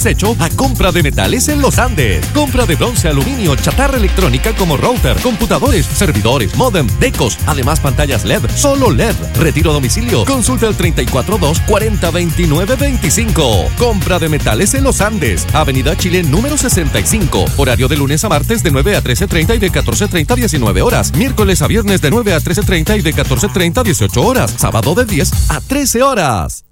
hecho a compra de metales en los Andes. Compra de bronce, aluminio, chatarra electrónica como router, computadores, servidores, módem, decos, además pantallas LED, solo LED. Retiro a domicilio. Consulta el 342-4029-25. Compra de metales en los Andes. Avenida Chile número 65. Horario de lunes a martes de 9 a 13:30 y de 14:30 a 19 horas. Miércoles a viernes de 9 a 13:30 y de 14:30 a 18 horas. Sábado de 10 a 13 horas.